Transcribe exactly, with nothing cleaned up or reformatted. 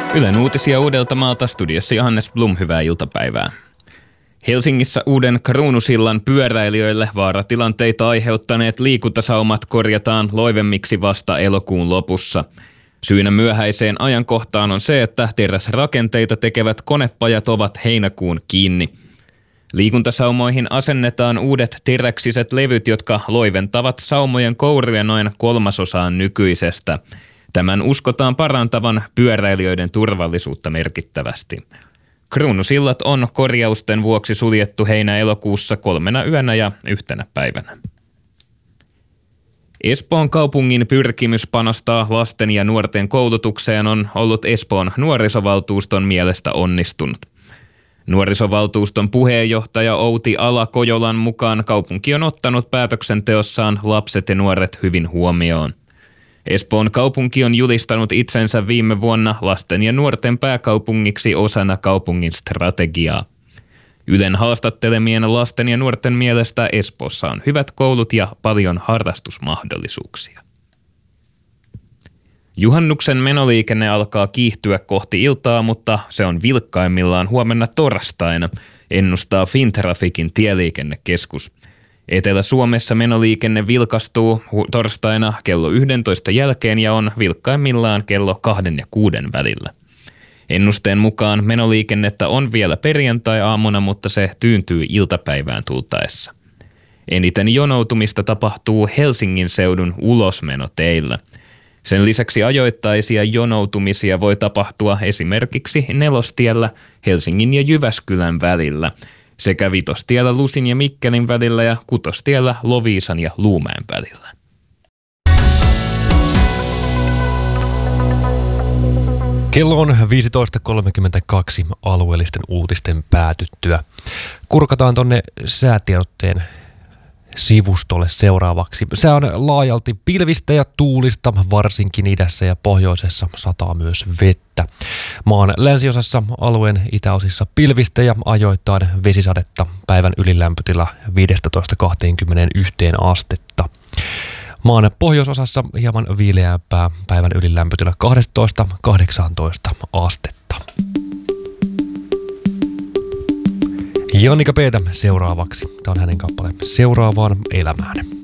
Ylen uutisia Uudeltamaalta, studiossa Johannes Blum, hyvää iltapäivää. Helsingissä uuden Kruunusillan pyöräilijöille vaaratilanteita aiheuttaneet liikuntasaumat korjataan loivemmiksi vasta elokuun lopussa. Syynä myöhäiseen ajankohtaan on se, että teräsrakenteita tekevät konepajat ovat heinäkuun kiinni. Liikuntasaumoihin asennetaan uudet teräksiset levyt, jotka loiventavat saumojen kouria noin kolmasosaan nykyisestä. Tämän uskotaan parantavan pyöräilijöiden turvallisuutta merkittävästi. Kruunusillat on korjausten vuoksi suljettu heinä-elokuussa kolmena yönä ja yhtenä päivänä. Espoon kaupungin pyrkimys panostaa lasten ja nuorten koulutukseen on ollut Espoon nuorisovaltuuston mielestä onnistunut. Nuorisovaltuuston puheenjohtaja Outi Ala-Kojolan mukaan kaupunki on ottanut päätöksenteossaan lapset ja nuoret hyvin huomioon. Espoon kaupunki on julistanut itsensä viime vuonna lasten ja nuorten pääkaupungiksi osana kaupungin strategiaa. Ylen haastattelemien lasten ja nuorten mielestä Espoossa on hyvät koulut ja paljon harrastusmahdollisuuksia. Juhannuksen menoliikenne alkaa kiihtyä kohti iltaa, mutta se on vilkkaimmillaan huomenna torstaina, ennustaa Fintraficin tieliikennekeskus. Etelä-Suomessa menoliikenne vilkastuu torstaina kello yhdentoista jälkeen ja on vilkkaimmillaan kello kahden ja kuuden välillä. Ennusteen mukaan menoliikennettä on vielä perjantai-aamuna, mutta se tyyntyy iltapäivään tultaessa. Eniten jonoutumista tapahtuu Helsingin seudun ulosmenoteillä. Sen lisäksi ajoittaisia jonoutumisia voi tapahtua esimerkiksi Nelostiellä Helsingin ja Jyväskylän välillä sekä Vitostiellä Lusin ja Mikkelin välillä ja Kutostiellä Loviisan ja Luumäen välillä. Kello on viisitoista kolmekymmentäkaksi alueellisten uutisten päätyttyä. Kurkataan tonne säätiedotteen sivustolle seuraavaksi. Se on laajalti pilvistä ja tuulista, varsinkin idässä ja pohjoisessa sataa myös vettä. Maan länsiosassa, alueen itäosissa pilvistä ja ajoittain vesisadetta, päivän ylilämpötila viisitoista kaksikymmentäyksi astetta. Maan pohjoisosassa hieman viileämpää, päivän ylilämpötila kaksitoista kahdeksantoista astetta. Jannika Peetä seuraavaksi. Tämä on hänen kappale Seuraavaan elämään.